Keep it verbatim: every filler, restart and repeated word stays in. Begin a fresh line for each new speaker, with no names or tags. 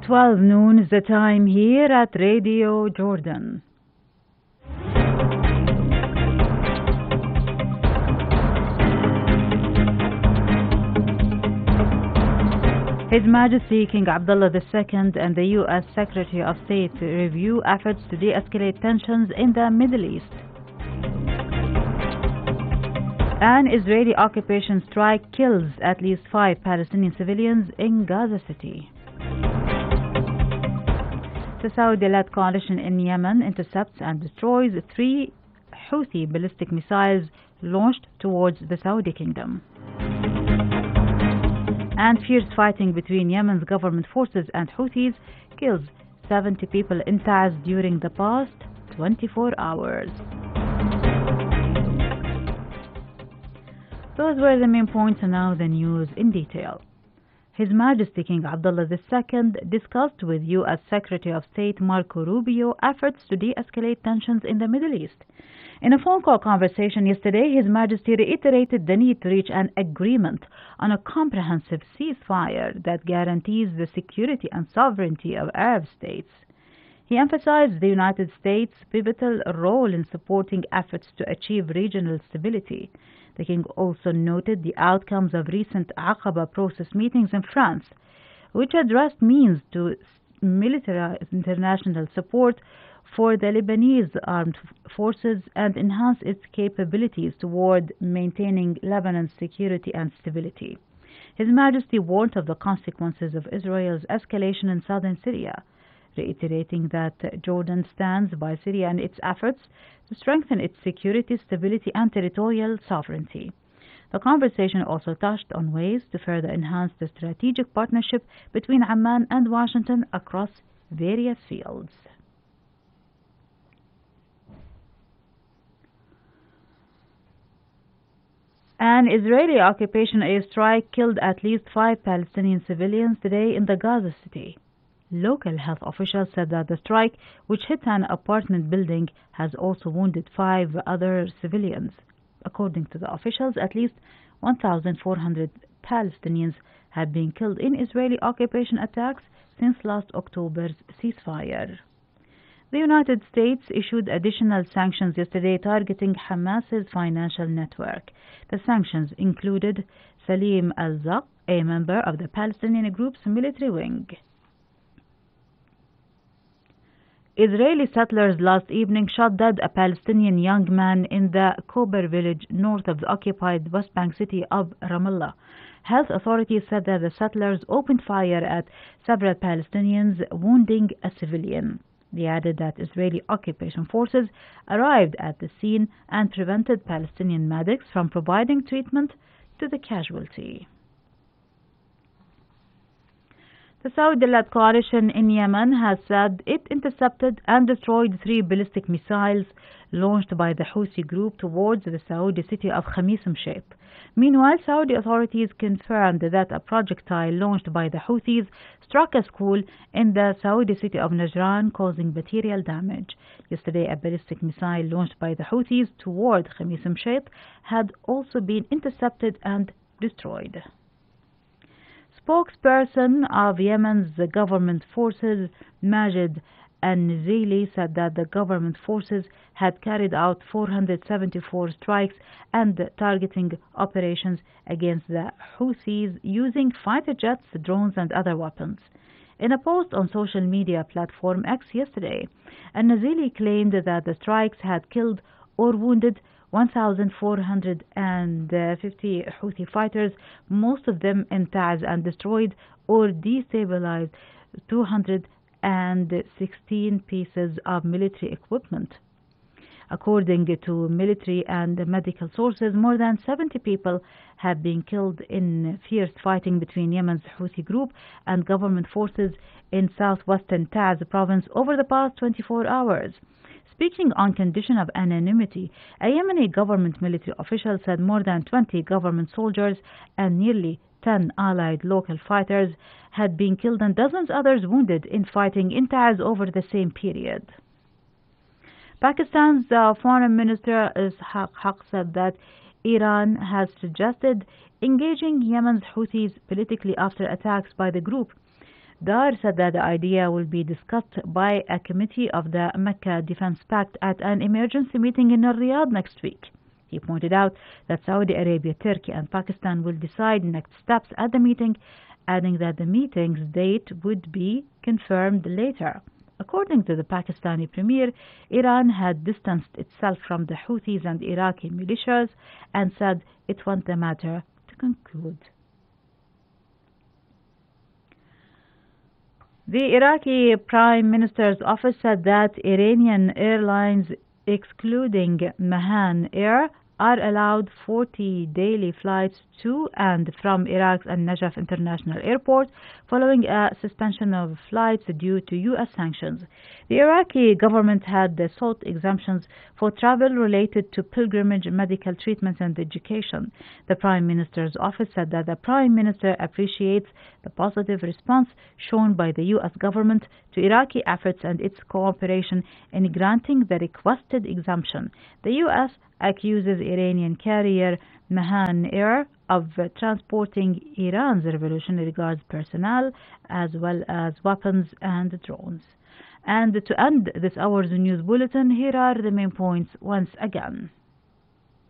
twelve noon is the time here at Radio Jordan. His Majesty King Abdullah the Second and the U S Secretary of State review efforts to de-escalate tensions in the Middle East. An Israeli occupation strike kills at least five Palestinian civilians in Gaza City. The Saudi-led coalition in Yemen intercepts and destroys three Houthi ballistic missiles launched towards the Saudi kingdom. And fierce fighting between Yemen's government forces and Houthis kills seventy people in Taiz during the past twenty-four hours. Those were the main points, and now the news in detail. His Majesty King Abdullah the Second discussed with U S Secretary of State Marco Rubio efforts to de-escalate tensions in the Middle East. In a phone call conversation yesterday, His Majesty reiterated the need to reach an agreement on a comprehensive ceasefire that guarantees the security and sovereignty of Arab states. He emphasized the United States' pivotal role in supporting efforts to achieve regional stability. The King also noted the outcomes of recent Aqaba process meetings in France, which addressed means to militarize international support for the Lebanese armed forces and enhance its capabilities toward maintaining Lebanon's security and stability. His Majesty warned of the consequences of Israel's escalation in southern Syria, reiterating that Jordan stands by Syria and its efforts to strengthen its security, stability, and territorial sovereignty. The conversation also touched on ways to further enhance the strategic partnership between Amman and Washington across various fields. An Israeli occupation airstrike killed at least five Palestinian civilians today in the Gaza City. Local health officials said that the strike, which hit an apartment building, has also wounded five other civilians. According to the officials, at least one thousand four hundred Palestinians have been killed in Israeli occupation attacks since last October's ceasefire. The United States issued additional sanctions yesterday targeting Hamas's financial network. The sanctions included Salim al-Zaq, a member of the Palestinian group's military wing. Israeli settlers last evening shot dead a Palestinian young man in the Kober village north of the occupied West Bank city of Ramallah. Health authorities said that the settlers opened fire at several Palestinians, wounding a civilian. They added that Israeli occupation forces arrived at the scene and prevented Palestinian medics from providing treatment to the casualty. The Saudi-led coalition in Yemen has said it intercepted and destroyed three ballistic missiles launched by the Houthi group towards the Saudi city of Khamis Mshaib. Meanwhile, Saudi authorities confirmed that a projectile launched by the Houthis struck a school in the Saudi city of Najran, causing material damage. Yesterday, a ballistic missile launched by the Houthis toward Khamis Mshaib had also been intercepted and destroyed. Spokesperson of Yemen's government forces, Majid An-Nizili, said that the government forces had carried out four hundred seventy-four strikes and targeting operations against the Houthis using fighter jets, drones, and other weapons. In a post on social media platform X yesterday, An-Nizili claimed that the strikes had killed or wounded one thousand four hundred fifty Houthi fighters, most of them in Taiz, and destroyed or destabilized two hundred sixteen pieces of military equipment. According to military and medical sources, more than seventy people have been killed in fierce fighting between Yemen's Houthi group and government forces in southwestern Taiz province over the past twenty-four hours. Speaking on condition of anonymity, a Yemeni government military official said more than twenty government soldiers and nearly ten allied local fighters had been killed and dozens others wounded in fighting in Taiz over the same period. Pakistan's uh, Foreign Minister Ishaq Haq said that Iran has suggested engaging Yemen's Houthis politically after attacks by the group. Dar said that the idea will be discussed by a committee of the Mecca Defense Pact at an emergency meeting in Riyadh next week. He pointed out that Saudi Arabia, Turkey and Pakistan will decide next steps at the meeting, adding that the meeting's date would be confirmed later. According to the Pakistani premier, Iran had distanced itself from the Houthis and Iraqi militias and said it wants the matter to conclude. The Iraqi Prime Minister's office said that Iranian airlines, excluding Mahan Air, are allowed forty daily flights to and from Iraq's Al-Najaf International Airport following a suspension of flights due to U S sanctions. The Iraqi government had sought exemptions for travel related to pilgrimage, medical treatments and education. The Prime Minister's office said that the Prime Minister appreciates the positive response shown by the U S government to Iraqi efforts and its cooperation in granting the requested exemption. The U S accuses Iranian carrier Mahan Air of transporting Iran's Revolutionary Guards personnel as well as weapons and drones. And to end this hour's news bulletin, here are the main points once again.